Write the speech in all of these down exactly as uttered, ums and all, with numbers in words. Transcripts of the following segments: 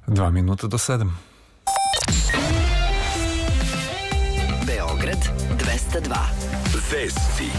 Dva minuta do sedam. Beograd dvesta dva. Vesti.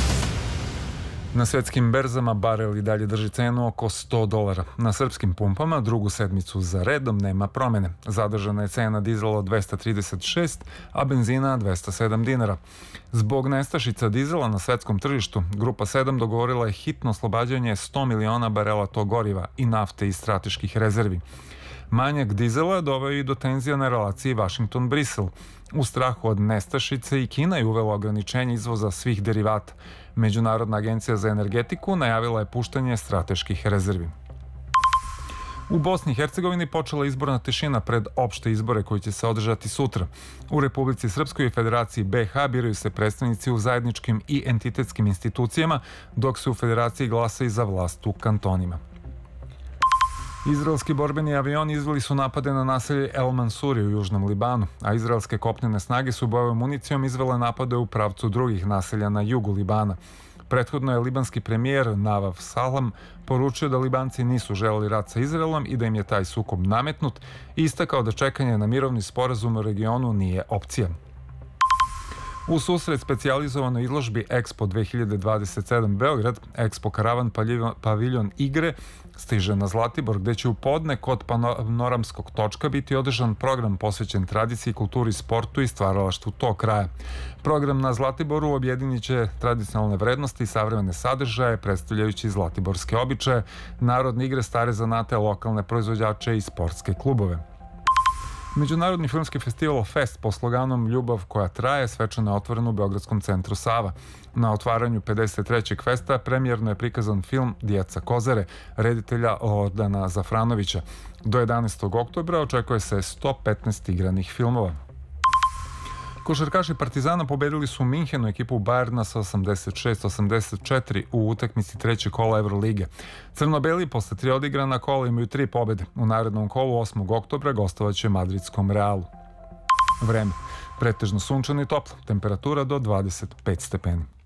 Na svetskim berzama barel i dalje drži cenu oko sto dolara. Na srpskim pumpama drugu sedmicu za redom nema promene. Zadržana je cena dizela od dvesta trideset šest, a benzina dvesta sedam dinara. Zbog nestašica dizela na svetskom tržištu, Grupa sedam dogovorila je hitno oslobađanje sto miliona barela tog goriva i nafte iz strateških rezervi. Manjak dizela doveo i do tenzija na relaciji Washington-Brisel. U strahu od nestašice i Kina je uvela ograničenje izvoza svih derivata. Međunarodna agencija za energetiku najavila je puštanje strateških rezervi. U Bosni i Hercegovini počela izborna tišina pred opšte izbore koji će se održati sutra. U Republici Srpskoj i Federaciji be ha biraju se predstavnici u zajedničkim i entitetskim institucijama, dok se u Federaciji glasa i za vlast u kantonima. Izraelski borbeni avioni izveli su napade na naselje El Mansuri u južnom Libanu, a izraelske kopnene snage su bojevom municijom izvele napade u pravcu drugih naselja na jugu Libana. Prethodno je libanski premijer Navaf Salam poručio da Libanci nisu želeli rat sa Izraelom i da im je taj sukob nametnut i istakao da čekanje na mirovni sporazum u regionu nije opcija. U susret specijalizovanoj izložbi Expo dve hiljade dvadeset sedam Beograd, Expo Karavan paviljon igre stiže na Zlatibor, gde će u podne kod panoramskog točka biti održan program posvećen tradiciji, kulturi, sportu i stvaralaštvu tog kraja. Program na Zlatiboru objedinit će tradicionalne vrednosti i savremene sadržaje, predstavljajući zlatiborske običaje, narodne igre, stare zanate, lokalne proizvođače i sportske klubove. Međunarodni filmski festival Fest pod sloganom Ljubav koja traje svečano je otvoren u Beogradskom centru Sava. Na otvaranju pedeset trećeg festa premijerno je prikazan film Djeca Kozare, reditelja Lordana Zafranovića. Do jedanaestog oktobra očekuje se sto petnaest igranih filmova. Košarkaši Partizana pobedili su u Minhenu ekipu Bajerna sa osamdeset šest osamdeset četiri u utakmici trećeg kola Evrolige. Crno-beli posle tri odigrana kola imaju tri pobede. U narednom kolu osmog oktobra gostovaće Madridskom Realu. Vreme. Pretežno sunčano i toplo. Temperatura do dvadeset pet stepeni.